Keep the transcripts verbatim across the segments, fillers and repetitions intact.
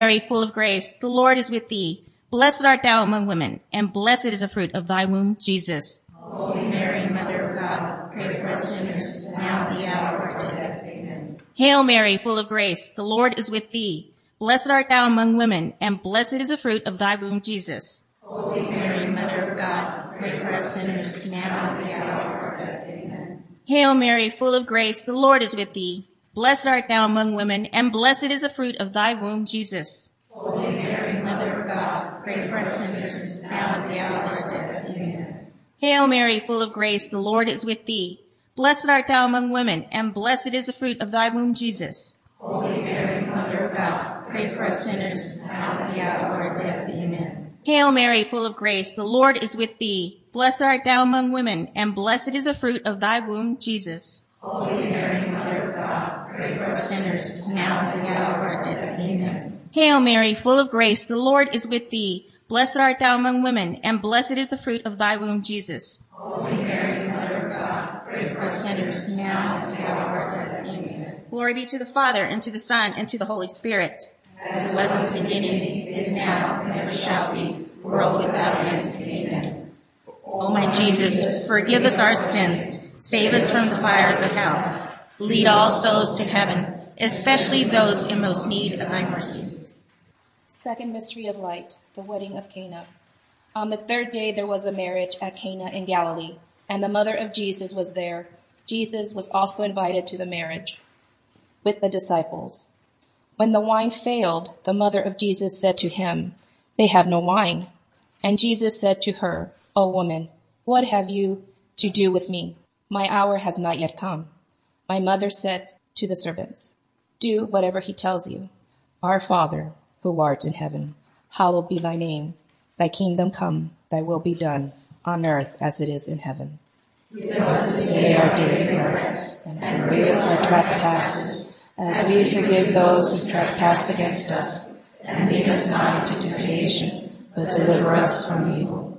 Mary, full of grace, the Lord is with thee. Blessed art thou among women, and blessed is the fruit of thy womb, Jesus. Holy Mary, Mother of God, pray for us sinners, now and at the hour of our death. Amen. Hail Mary, full of grace, the Lord is with thee. Blessed art thou among women, and blessed is the fruit of thy womb, Jesus. Holy Mary, Mother of God, pray for us sinners, now and at the hour of our death. Amen. Hail Mary, full of grace, the Lord is with thee. Blessed art thou among women, and blessed is the fruit of thy womb, Jesus. Holy Mary, Mother of God, pray for us sinners, now and at the hour of our death. Amen. Hail Mary, full of grace, the Lord is with thee. Blessed art thou among women, and blessed is the fruit of thy womb, Jesus. Holy Mary, Mother of God, pray for us sinners, now and at the hour of our death. Amen. Hail Mary, full of grace, the Lord is with thee. Blessed art thou among women, and blessed is the fruit of thy womb, Jesus. Holy Mary, Mother of God, pray for us sinners, now and at the hour of our death. Amen. Hail Mary, full of grace, the Lord is with thee. Blessed art thou among women, and blessed is the fruit of thy womb, Jesus. Holy Mary, Mother of God, pray for us sinners, now and at the hour of our death. Amen. Glory be to the Father, and to the Son, and to the Holy Spirit. As it was in the beginning, is now, and ever shall be, world without end. Amen. O my Jesus, forgive us our sins, save us from the fires of hell. Lead all souls to heaven, especially those in most need of thy mercy. Second mystery of light, the wedding of Cana. On the third day there was a marriage at Cana in Galilee, and the mother of Jesus was there. Jesus was also invited to the marriage with the disciples. When the wine failed, the mother of Jesus said to him, "They have no wine." And Jesus said to her, "O woman, what have you to do with me? My hour has not yet come." My mother said to the servants, "Do whatever he tells you." Our Father, who art in heaven, hallowed be thy name. Thy kingdom come, thy will be done, on earth as it is in heaven. Give us this day our daily bread, and forgive us our trespasses, as we forgive those who trespass against us. And lead us not into temptation, but deliver us from evil.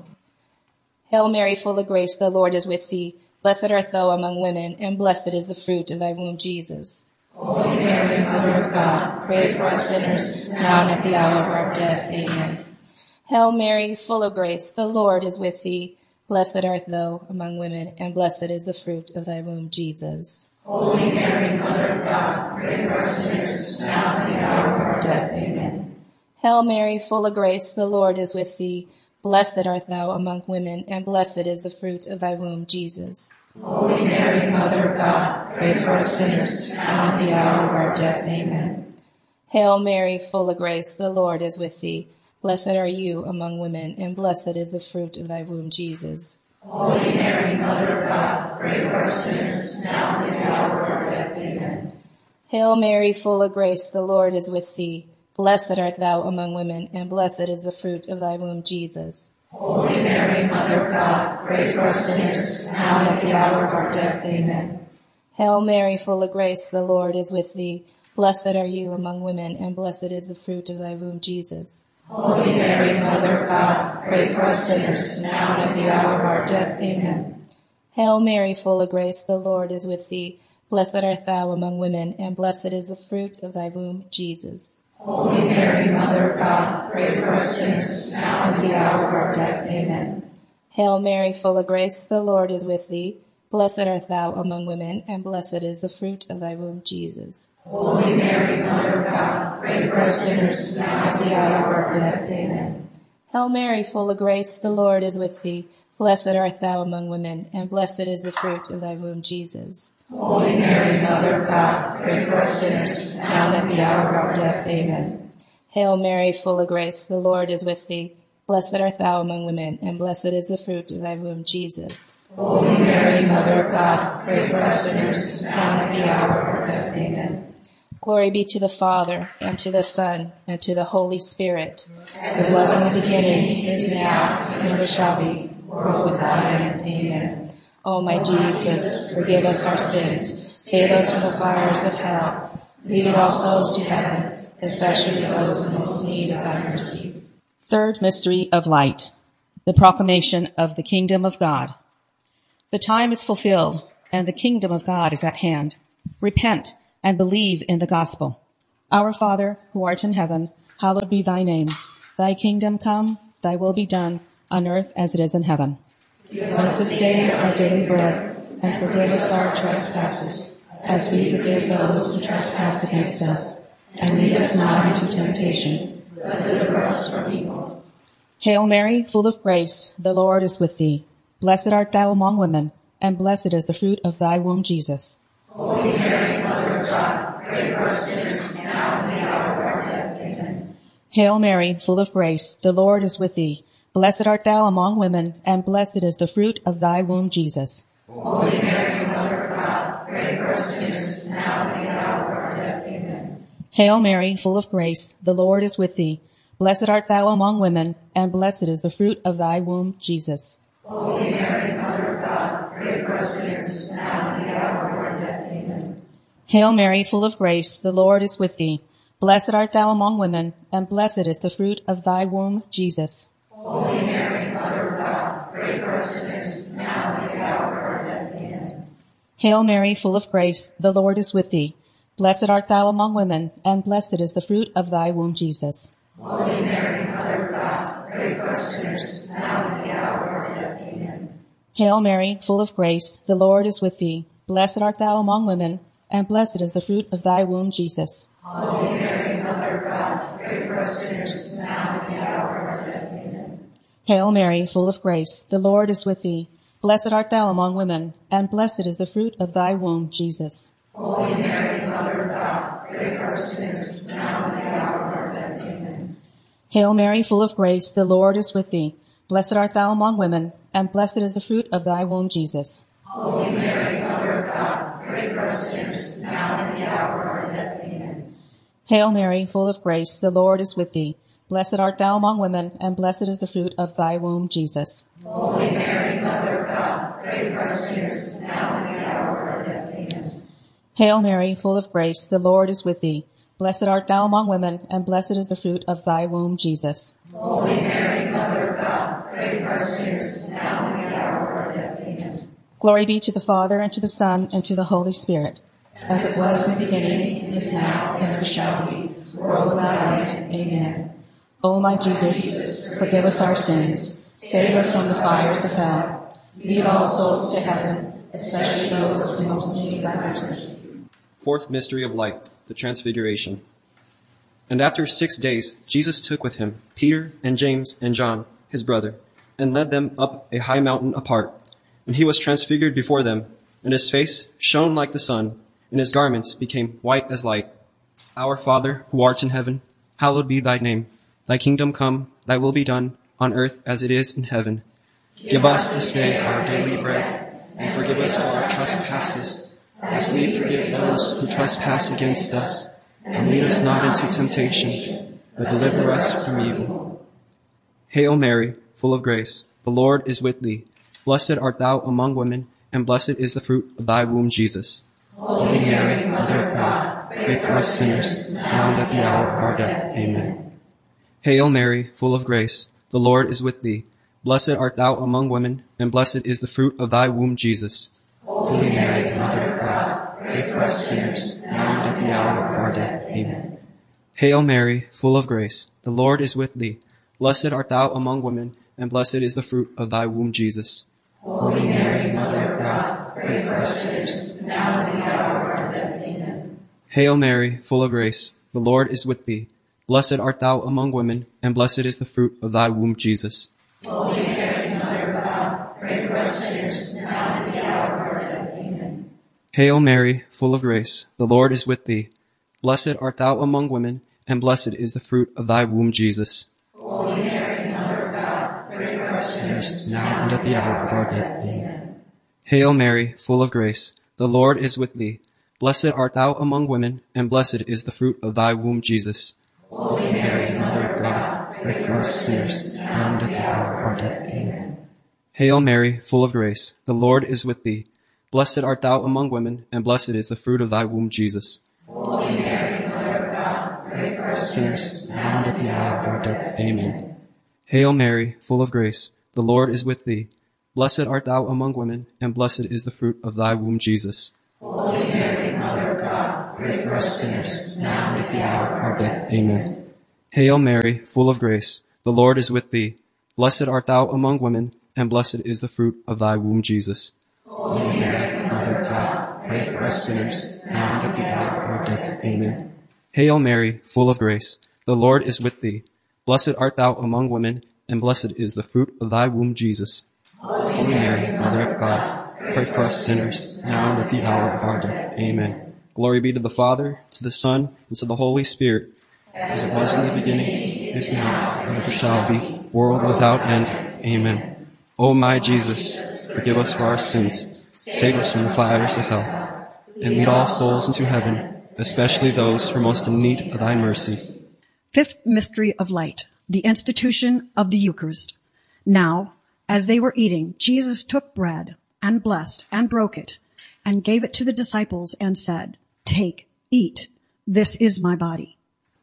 Hail Mary, full of grace, the Lord is with thee. Blessed art thou among women, and blessed is the fruit of thy womb, Jesus. Holy Mary, Mother of God, pray for us sinners, now and at the hour of our death. Amen. Hail Mary, full of grace, the Lord is with thee. Blessed art thou among women, and blessed is the fruit of thy womb, Jesus. Holy Mary, Mother of God, pray for us sinners, now and at the hour of our death. Amen. Hail Mary, full of grace, the Lord is with thee. Blessed art thou among women, and blessed is the fruit of thy womb, Jesus. Holy Mary, Mother of God, pray for us sinners, now and at the hour of our death. Amen. Hail Mary, full of grace, the Lord is with thee. Blessed are you among women, and blessed is the fruit of thy womb, Jesus. Holy Mary, Mother of God, pray for us sinners, now and at the hour of our death. Amen. Hail Mary, full of grace, the Lord is with thee. Blessed art thou among women, and blessed is the fruit of thy womb, Jesus. Holy Mary, Mother of God, pray for us sinners, now and at the hour of our death. Amen. Hail Mary, full of grace, the Lord is with thee. Blessed are you among women, and blessed is the fruit of thy womb, Jesus. Holy Mary, Mother of God, pray for us sinners, now and at the hour of our death. Amen. Hail Mary, full of grace, the Lord is with thee. Blessed art thou among women, and blessed is the fruit of thy womb, Jesus. Holy Mary, Mother of God, pray for us sinners, now and at the hour of our death. Amen. Hail Mary, full of grace, the Lord is with thee. Blessed art thou among women, and blessed is the fruit of thy womb, Jesus. Holy Mary, Mother of God, pray for us sinners, now and at the hour of our death. Amen. Hail Mary, full of grace, the Lord is with thee. Blessed art thou among women, and blessed is the fruit of thy womb, Jesus. Holy Mary, Mother of God, pray for us sinners, now and at the hour of our death. Amen. Hail Mary, full of grace, the Lord is with thee. Blessed art thou among women, and blessed is the fruit of thy womb, Jesus. Holy Mary, Mother of God, pray for us sinners, now and at the hour of our death. Amen. Glory be to the Father, and to the Son, and to the Holy Spirit. As it was in the beginning, is now, and ever shall be, world without end. Amen. O my Jesus, forgive us our sins, save us from the fires of hell, lead all souls to heaven, especially those in most need of thy mercy. Third mystery of light, the proclamation of the kingdom of God. The time is fulfilled, and the kingdom of God is at hand. Repent and believe in the gospel. Our Father, who art in heaven, Hallowed be thy name. Thy kingdom come, thy will be done, on earth as it is in heaven. Give us this day our daily bread, and forgive us our trespasses, as we forgive those who trespass against us. And lead us not into temptation, but deliver us from evil. Hail Mary, full of grace, the Lord is with thee. Blessed art thou among women, and blessed is the fruit of thy womb, Jesus. Holy Mary, Mother of God, pray for us sinners, now and in the hour of our death. Amen. Hail Mary, full of grace, the Lord is with thee. Blessed art thou among women, and blessed is the fruit of thy womb, Jesus. Holy Mary, Mother of God, pray for us sinners, now and in the hour of our death. Amen. Hail Mary, full of grace, the Lord is with thee. Blessed art thou among women, and blessed is the fruit of thy womb, Jesus. Holy Mary, Mother of God, pray for us sinners, now and in the hour of our death. Amen. Hail Mary, full of grace, the Lord is with thee. Blessed art thou among women, and blessed is the fruit of thy womb, Jesus. Holy Mary, Mother of God, pray for us sinners, now and in the hour of our death. Amen. Hail Mary, full of grace, the Lord is with thee. Blessed art thou among women, and blessed is the fruit of thy womb, Jesus. Holy Mary, Mother of God, pray for us sinners, now and in the hour of our death. Amen. Hail Mary, full of grace, the Lord is with thee. Blessed art thou among women, and blessed is the fruit of thy womb, Jesus. Holy Mary, Mother of God, pray for us sinners, now and in the hour of our death. Amen. Hail Mary, full of grace, the Lord is with thee. Blessed art thou among women, and blessed is the fruit of thy womb, Jesus. Holy Mary, Mother of God, pray for us sinners, now and in the hour of our death. Amen. Hail Mary, full of grace, the Lord is with thee. Blessed art thou among women, and blessed is the fruit of thy womb, Jesus. Holy Mary, Mother of God, pray for us sinners, now and in the hour of our death. Amen. Hail Mary, full of grace, the Lord is with thee. Blessed art thou among women, and blessed is the fruit of thy womb, Jesus. Holy Mary, Mother of God, pray for us sinners, now and in the hour of our death. Amen. Hail Mary, full of grace, the Lord is with thee. Blessed art thou among women, and blessed is the fruit of thy womb, Jesus. Holy Mary, Mother of God, pray for us sinners, now and in the hour of our death. Amen. Glory be to the Father, and to the Son, and to the Holy Spirit, as it was in the beginning, is now, and ever shall be, world without end. Amen. O my Jesus, forgive us our sins, save us from the fires of hell, lead all souls to heaven, especially those who most need thy mercy. Fourth mystery of light, the Transfiguration. And after six days, Jesus took with him Peter and James and John, his brother, and led them up a high mountain apart. And he was transfigured before them, and his face shone like the sun, and his garments became white as light. Our Father, who art in heaven, hallowed be thy name. Thy kingdom come, thy will be done, on earth as it is in heaven. Give us this day our daily bread, and forgive us our trespasses, as we forgive those who trespass against us. And lead us not into temptation, but deliver us from evil. Hail Mary, full of grace, the Lord is with thee. Blessed art thou among women, and blessed is the fruit of thy womb, Jesus. Holy Mary, Mother of God, pray for us sinners, now and at the hour of our death. Amen. Hail Mary, full of grace, the Lord is with thee. Blessed art thou among women, and blessed is the fruit of thy womb, Jesus. Holy Mary, Mother of God, pray for us sinners, now and at the hour of our death. Amen. Hail Mary, full of grace, the Lord is with thee. Blessed art thou among women, and blessed is the fruit of thy womb, Jesus. Holy Mary, Mother of God, pray for us sinners, now and at the hour of our death. Amen. Hail Mary, full of grace, the Lord is with thee. Blessed art thou among women, and blessed is the fruit of thy womb, Jesus. Holy Mary, Mother of God, pray for us sinners, now and at the hour of our death. Amen. Hail Mary, full of grace, the Lord is with thee. Blessed art thou among women, and blessed is the fruit of thy womb, Jesus. Holy Mary, Mother of God, pray for us sinners, now and at the hour of our death. Amen. Hail Mary, full of grace, the Lord is with thee. Blessed art thou among women, and blessed is the fruit of thy womb, Jesus. Holy Mary, Mother of God, pray for us sinners, now and at the hour of our death. Amen. Hail Mary, full of grace, the Lord is with thee. Blessed art thou among women, and blessed is the fruit of thy womb, Jesus. Holy Mary, Mother of God, pray for us sinners, now and at the hour of our death. Amen. Hail Mary, full of grace, the Lord is with thee. Blessed art thou among women, and blessed is the fruit of thy womb, Jesus. Holy Mary, Mother of God, pray for us sinners, now and at the hour of our death. Amen. Hail Mary, full of grace, the Lord is with thee. Blessed art thou among women, and blessed is the fruit of thy womb, Jesus. Holy Mary, Mother of God, pray for us sinners, now and at the hour of our death. Amen. Hail Mary, full of grace, the Lord is with thee. Blessed art thou among women, and blessed is the fruit of thy womb, Jesus. Holy Mary, Mother of God, pray for us sinners, now and at the hour of our death. Amen. Glory be to the Father, to the Son, and to the Holy Spirit, as it was in the beginning, is now, and ever shall be, world without end. Amen. O my Jesus, forgive us for our sins, save us from the fires of hell, and lead all souls into heaven, especially those who are most in need of thy mercy. Fifth mystery of light, the institution of the Eucharist. Now, as they were eating, Jesus took bread and blessed and broke it and gave it to the disciples and said, "Take, eat, this is my body."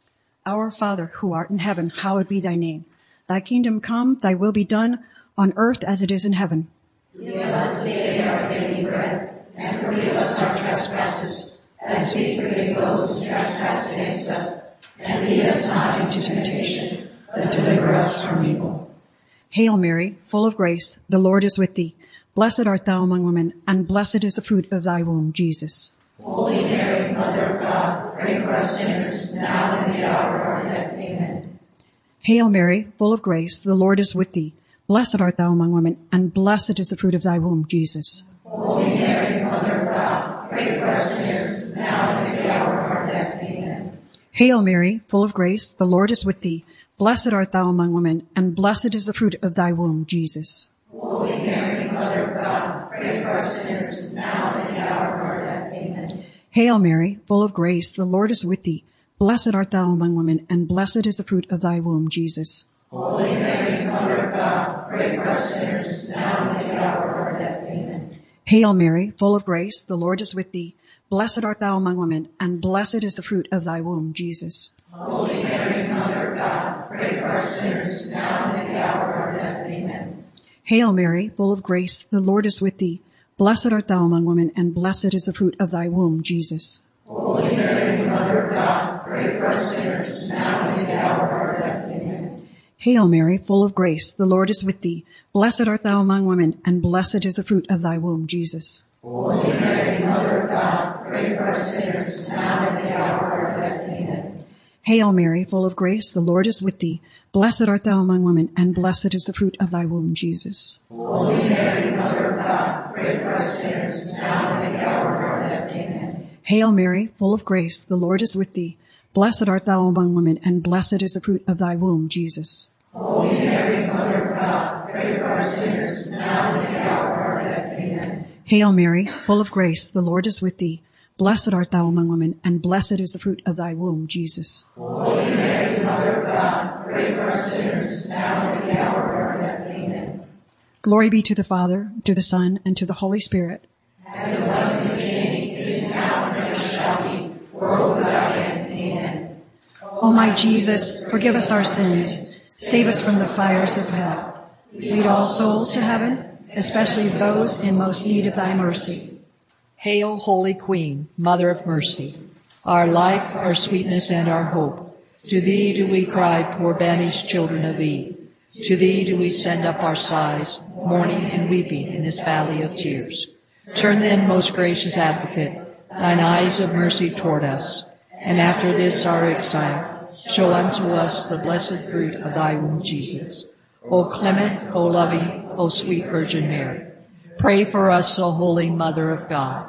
Our Father, who art in heaven, hallowed be thy name. Thy kingdom come, thy will be done, on earth as it is in heaven. Give us this day our daily bread, and forgive us our trespasses, as we forgive those who trespass against us. And lead us not into temptation, but deliver us from evil. Hail Mary, full of grace, the Lord is with thee. Blessed art thou among women, and blessed is the fruit of thy womb, Jesus. Holy Mary, Mother of God, pray for us sinners, now and at the hour of our death. Amen. Hail Mary, full of grace, the Lord is with thee. Blessed art thou among women, and blessed is the fruit of thy womb, Jesus. Holy Mary, Mother of God, pray for us sinners, now and at the hour of our death. Amen. Hail Mary, full of grace, the Lord is with thee. Blessed art thou among women, and blessed is the fruit of thy womb, Jesus. Holy Mary, Mother of God, pray for us sinners, now and at the hour of our death. Amen. Hail Mary, full of grace, the Lord is with thee. Blessed art thou among women, and blessed is the fruit of thy womb, Jesus. Holy Mary, Mother of God, pray for us sinners, now and at the hour of our death. Amen. Hail Mary, full of grace, the Lord is with thee. Blessed art thou among women, and blessed is the fruit of thy womb, Jesus. Holy Mary, Mother of God, pray for us sinners, now and at the hour of our death. Amen. Hail Mary, full of grace, the Lord is with thee. Blessed art thou among women, and blessed is the fruit of thy womb, Jesus. Holy Mary, Mother of God, pray for us sinners, now and at the hour of our death. Amen. Hail Mary, full of grace, the Lord is with thee. Blessed art thou among women, and blessed is the fruit of thy womb, Jesus. Holy Mary, Mother of God, pray for us sinners, now and at the hour of our death. Amen. Hail Mary, full of grace, the Lord is with thee. Blessed art thou among women, and blessed is the fruit of thy womb, Jesus. Holy Mary, Mother of God, pray for us sinners, now and at the hour of our death. Amen. Hail Mary, full of grace, the Lord is with thee. Blessed art thou among women, and blessed is the fruit of thy womb, Jesus. Holy Mary, Mother of God, pray for us sinners, now and at the hour of our death. Amen. Hail Mary, full of grace, the Lord is with thee. Blessed art thou among women, and blessed is the fruit of thy womb, Jesus. Holy Mary, Mother of God, pray for us sinners, now and at the hour of our death. Amen. Glory be to the Father, to the Son, and to the Holy Spirit. As it was in the beginning, is now, and ever shall be, world without end. Amen. O my Jesus, forgive us our sins. Save us from the fires of hell. Lead all souls to heaven, especially those in most need of thy mercy. Hail, Holy Queen, Mother of Mercy, our life, our sweetness, and our hope. To thee do we cry, poor banished children of Eve. To thee do we send up our sighs, mourning and weeping in this valley of tears. Turn then, most gracious Advocate, thine eyes of mercy toward us, and after this our exile, show unto us the blessed fruit of thy womb, Jesus. O clement, O loving, O sweet Virgin Mary, pray for us, O Holy Mother of God,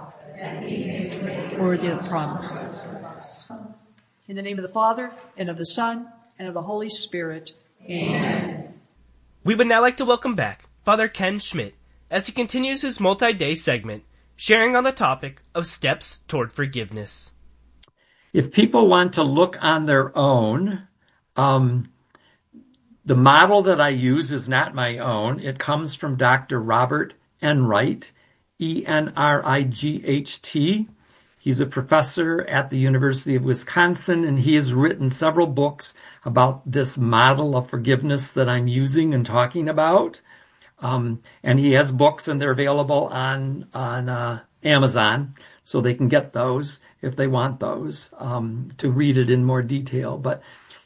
worthy of the promise. In the name of the Father, and of the Son, and of the Holy Spirit. Amen. We would now like to welcome back Father Ken Schmidt as he continues his multi-day segment, sharing on the topic of steps toward forgiveness. If people want to look on their own, um, the model that I use is not my own. It comes from Doctor Robert Enright, E N R I G H T. He's a professor at the University of Wisconsin, and he has written several books about this model of forgiveness that I'm using and talking about. Um, and he has books, and they're available on on uh, Amazon, so they can get those if they want those um, to read it in more detail. But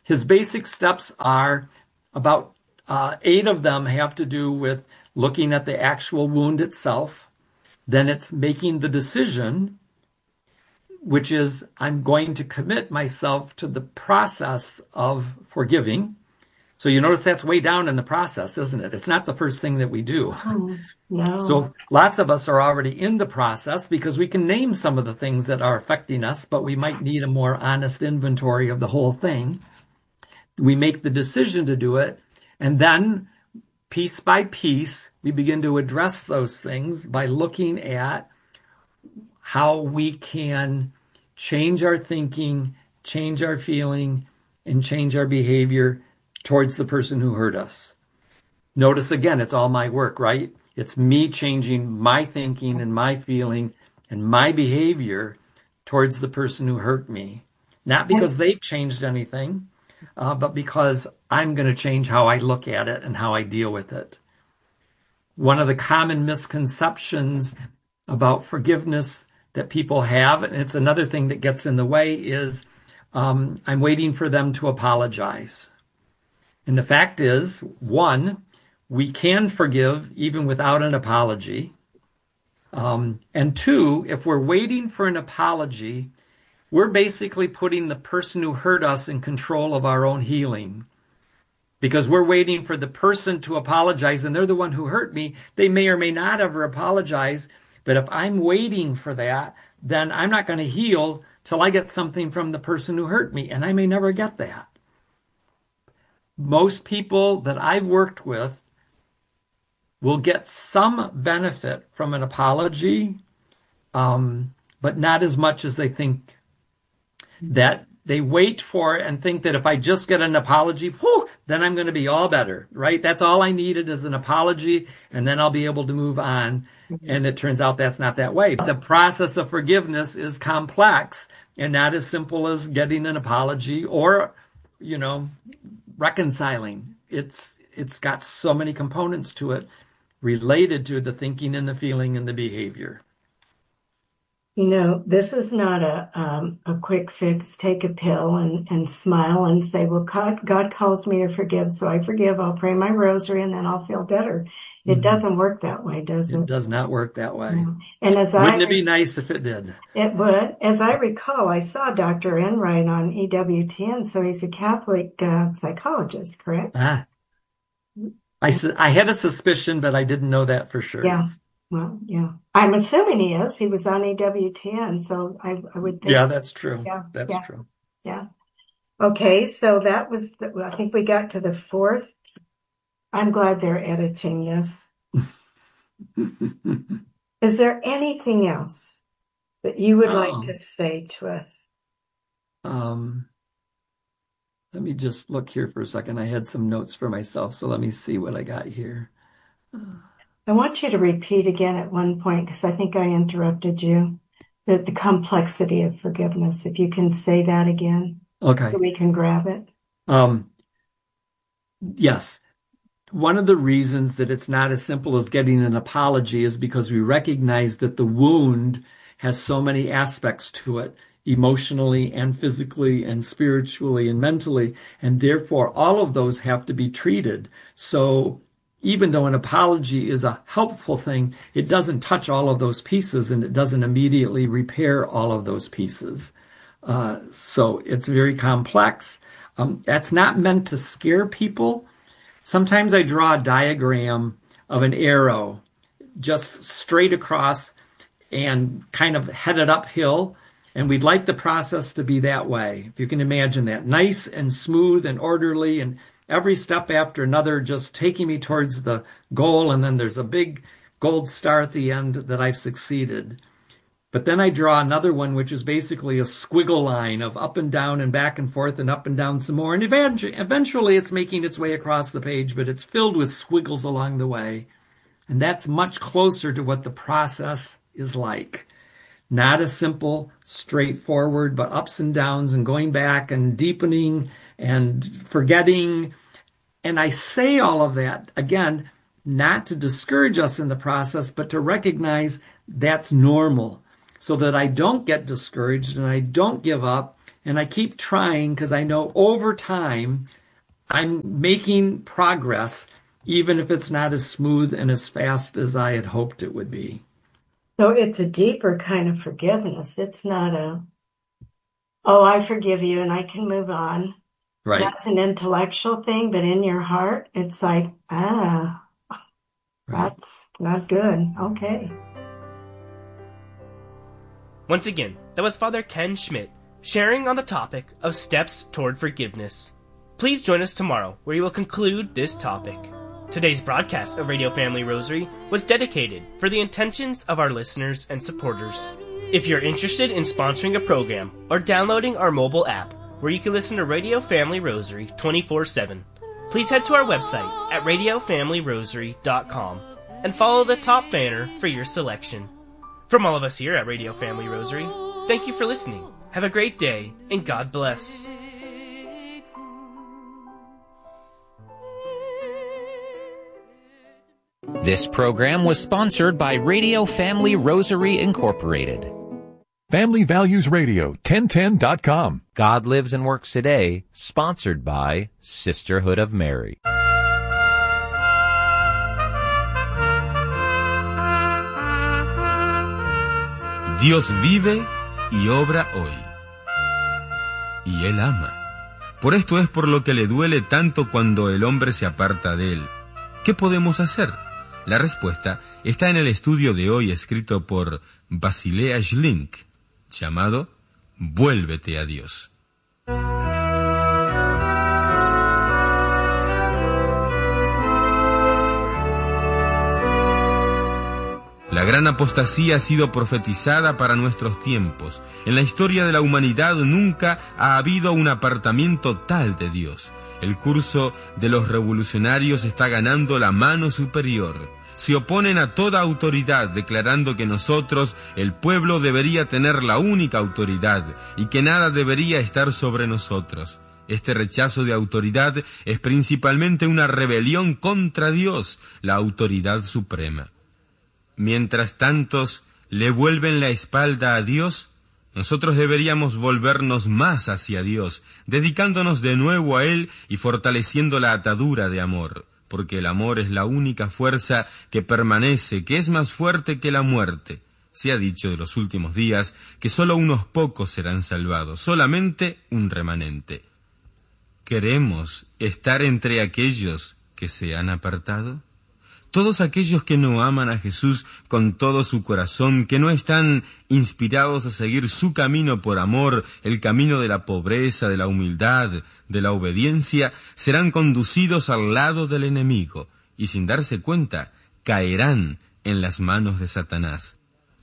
his basic steps are about uh, eight of them have to do with looking at the actual wound itself. Then it's making the decision, which is I'm going to commit myself to the process of forgiving. So you notice that's way down in the process, isn't it? It's not the first thing that we do. Oh, no. So lots of us are already in the process because we can name some of the things that are affecting us, but we might need a more honest inventory of the whole thing. We make the decision to do it, and then piece by piece, we begin to address those things by looking at how we can change our thinking, change our feeling, and change our behavior towards the person who hurt us. Notice again, it's all my work, right? It's me changing my thinking and my feeling and my behavior towards the person who hurt me. Not because they've changed anything, uh, but because I'm going to change how I look at it and how I deal with it. One of the common misconceptions about forgiveness that people have, and it's another thing that gets in the way, is um, I'm waiting for them to apologize. And the fact is, one, we can forgive even without an apology. Um, and two, if we're waiting for an apology, we're basically putting the person who hurt us in control of our own healing. Because we're waiting for the person to apologize, and they're the one who hurt me. They may or may not ever apologize, but if I'm waiting for that, then I'm not going to heal till I get something from the person who hurt me, and I may never get that. Most people that I've worked with will get some benefit from an apology, um, but not as much as they think. That they wait for and think that if I just get an apology, whew, then I'm going to be all better, right? That's all I needed is an apology, and then I'll be able to move on. And it turns out that's not that way. The process of forgiveness is complex and not as simple as getting an apology or, you know, reconciling. It's it's got so many components to it related to the thinking and the feeling and the behavior. You know, this is not a um, a quick fix, take a pill and, and smile and say, well, God, God calls me to forgive, so I forgive. I'll pray my rosary and then I'll feel better. It mm-hmm. doesn't work that way, does it? It does not work that way. No. And as Wouldn't I, it be nice if it did? It would. As I recall, I saw Doctor Enright on E W T N, so he's a Catholic uh, psychologist, correct? Ah. I, I had a suspicion, but I didn't know that for sure. Yeah. Well, yeah. I'm assuming he is. He was on E W T N, so I, I would think. Yeah, that's true. Yeah, that's yeah, true. Yeah. Okay, so that was, the, I think we got to the fourth. I'm glad they're editing this. Is there anything else that you would oh. like to say to us? Um, let me just look here for a second. I had some notes for myself, so let me see what I got here. Uh, I want you to repeat again at one point, because I think I interrupted you, the, the complexity of forgiveness. If you can say that again, okay, so we can grab it. Um, yes. One of the reasons that it's not as simple as getting an apology is because we recognize that the wound has so many aspects to it, emotionally and physically and spiritually and mentally, and therefore all of those have to be treated. So even though an apology is a helpful thing, it doesn't touch all of those pieces, and it doesn't immediately repair all of those pieces. Uh, so it's very complex. Um, that's not meant to scare people. Sometimes I draw a diagram of an arrow just straight across and kind of headed uphill, and we'd like the process to be that way. If you can imagine that, nice and smooth and orderly, and every step after another just taking me towards the goal, and then there's a big gold star at the end that I've succeeded. But then I draw another one, which is basically a squiggle line of up and down and back and forth and up and down some more. And eventually it's making its way across the page, but it's filled with squiggles along the way. And that's much closer to what the process is like. Not a simple, straightforward, but ups and downs and going back and deepening and forgetting. And I say all of that, again, not to discourage us in the process, but to recognize that's normal, so that I don't get discouraged and I don't give up And I keep trying because I know over time I'm making progress, even if it's not as smooth and as fast as I had hoped it would be. So it's a deeper kind of forgiveness. It's not a, oh, I forgive you and I can move on. Right. That's an intellectual thing, but in your heart, it's like, ah, Right. that's not good. Okay. Once again, that was Father Ken Schmidt sharing on the topic of steps toward forgiveness. Please join us tomorrow where he will conclude this topic. Today's broadcast of Radio Family Rosary was dedicated for the intentions of our listeners and supporters. If you're interested in sponsoring a program or downloading our mobile app where you can listen to Radio Family Rosary twenty-four seven, please head to our website at radio family rosary dot com and follow the top banner for your selection. From all of us here at Radio Family Rosary, thank you for listening. Have a great day, and God bless. This program was sponsored by Radio Family Rosary Incorporated. Family Values Radio, ten ten dot com. God Lives and Works Today, sponsored by Sisterhood of Mary. Dios vive y obra hoy. Y Él ama. Por esto es por lo que le duele tanto cuando el hombre se aparta de Él. ¿Qué podemos hacer? La respuesta está en el estudio de hoy escrito por Basilea Schlink, llamado Vuélvete a Dios. La gran apostasía ha sido profetizada para nuestros tiempos. En la historia de la humanidad nunca ha habido un apartamiento tal de Dios. El curso de los revolucionarios está ganando la mano superior. Se oponen a toda autoridad, declarando que nosotros, el pueblo, debería tener la única autoridad y que nada debería estar sobre nosotros. Este rechazo de autoridad es principalmente una rebelión contra Dios, la autoridad suprema. Mientras tantos le vuelven la espalda a Dios, nosotros deberíamos volvernos más hacia Dios, dedicándonos de nuevo a Él y fortaleciendo la atadura de amor, porque el amor es la única fuerza que permanece, que es más fuerte que la muerte. Se ha dicho de los últimos días que solo unos pocos serán salvados, solamente un remanente. ¿Queremos estar entre aquellos que se han apartado? Todos aquellos que no aman a Jesús con todo su corazón, que no están inspirados a seguir su camino por amor, el camino de la pobreza, de la humildad, de la obediencia, serán conducidos al lado del enemigo y sin darse cuenta caerán en las manos de Satanás.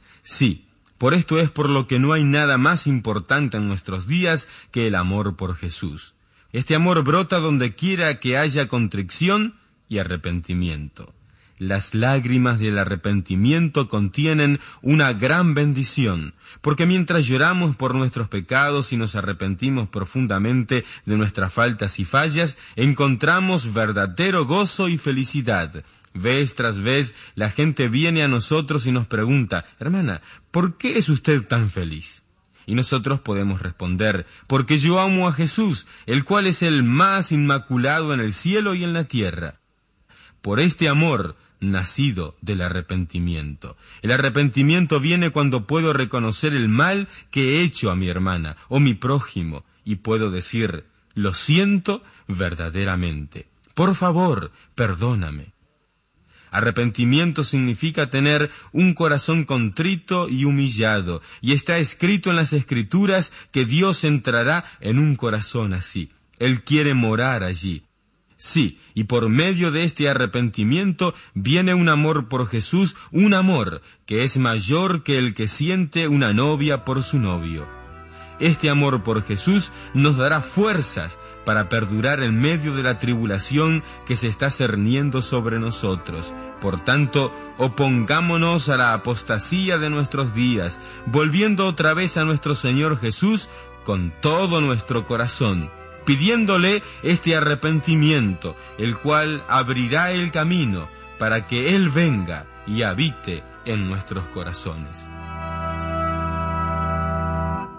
Sí, por esto es por lo que no hay nada más importante en nuestros días que el amor por Jesús. Este amor brota donde quiera que haya contrición y arrepentimiento. Las lágrimas del arrepentimiento contienen una gran bendición, porque mientras lloramos por nuestros pecados y nos arrepentimos profundamente de nuestras faltas y fallas, encontramos verdadero gozo y felicidad. Vez tras vez, la gente viene a nosotros y nos pregunta: hermana, ¿por qué es usted tan feliz? Y nosotros podemos responder: porque yo amo a Jesús, el cual es el más inmaculado en el cielo y en la tierra. Por este amor nacido del arrepentimiento. El arrepentimiento viene cuando puedo reconocer el mal que he hecho a mi hermana o mi prójimo y puedo decir: lo siento verdaderamente. Por favor, perdóname. Arrepentimiento significa tener un corazón contrito y humillado, y está escrito en las Escrituras que Dios entrará en un corazón así. Él quiere morar allí. Sí, y por medio de este arrepentimiento viene un amor por Jesús, un amor que es mayor que el que siente una novia por su novio. Este amor por Jesús nos dará fuerzas para perdurar en medio de la tribulación que se está cerniendo sobre nosotros. Por tanto, opongámonos a la apostasía de nuestros días, volviendo otra vez a nuestro Señor Jesús con todo nuestro corazón, pidiéndole este arrepentimiento, el cual abrirá el camino para que Él venga y habite en nuestros corazones.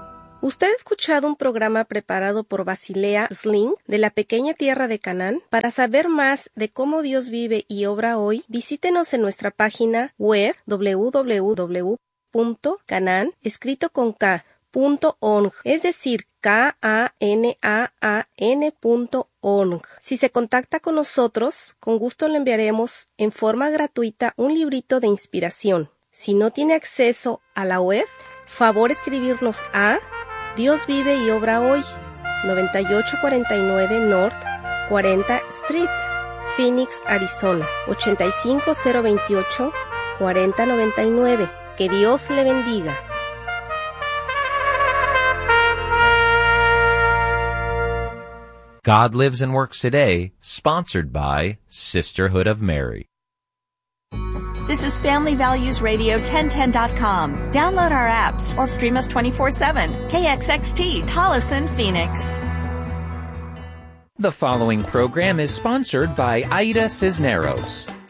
¿Usted ha escuchado un programa preparado por Basilea Sling de la pequeña tierra de Canaán? Para saber más de cómo Dios vive y obra hoy, visítenos en nuestra página web doble u doble u doble u punto canaan, escrito con K, punto org, es decir, K A N A A N punto org. Si se contacta con nosotros, con gusto le enviaremos en forma gratuita un librito de inspiración. Si no tiene acceso a la web, favor escribirnos a Dios vive y obra hoy, noventa y ocho cuarenta y nueve North cuarenta Street, Phoenix, Arizona, ochenta y cinco cero veintiocho cuarenta noventa y nueve. Que Dios le bendiga. God Lives and Works Today, sponsored by Sisterhood of Mary. This is Family Values Radio ten ten dot com. Download our apps or stream us twenty-four seven. K X X T, Tolleson, Phoenix. The following program is sponsored by Aida Cisneros.